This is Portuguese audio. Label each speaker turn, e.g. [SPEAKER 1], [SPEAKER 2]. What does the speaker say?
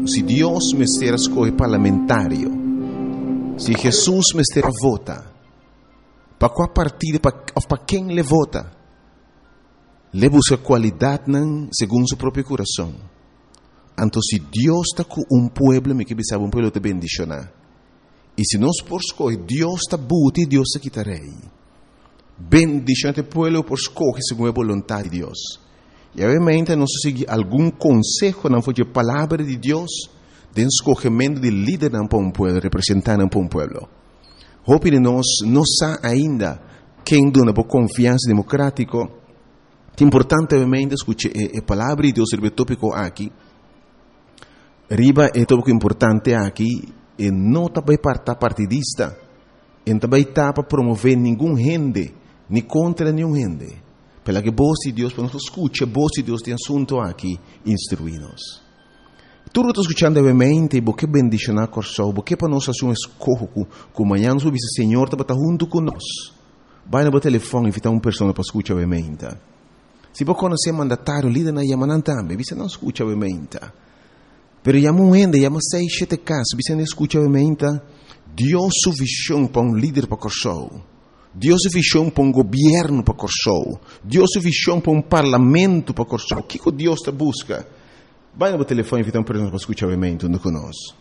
[SPEAKER 1] Se Deus me estiver escolhe parlamentário, se Jesus me estiver vota, para qual partido, para quem ele vota, ele busca qualidade segundo seu próprio coração. Então, se Deus está com pueblo, me que sabe pueblo te bendicionar. E se nós por escolher, Deus está buti, Deus está quitarei. Bendicionar o pueblo por escolher segundo a vontade de Deus. E obviamente nós seguimos algum conselho, não foi a palavra de Deus, de escolhimento de líder para um pueblo, representante para um pueblo. Hope de nós não sabe ainda quem dona por confiança democrática. É importante obviamente escutar a palavra de Deus, o tópico aqui. Riba é tópico importante aqui, e não também partidista, e também está para promover nenhum rende, nem contra nenhum rende. Pela que voz de Deus, para nós escutar, a voz de Deus tem assunto aqui, instruir-nos. Tudo está escutando, obviamente, porque bendicionar a corção, porque para nós fazer um escorro, que amanhã nós ouvimos o Senhor está junto conosco. Vai no telefone e invitar uma pessoa para escutar, obviamente. Se você conhecer mandatário, líder na Yamanan também, você não escuta, obviamente. Pero chama um rende, chama 6, 7 casos, você não escuta, obviamente. Deus sua visão para um líder para a corção. Deus se visão para um governo para Corsou. Deus se visão para um parlamento para Corsou. O que Deus está busca? Vai no telefone e invita uma pessoa para escutar o evento conosco.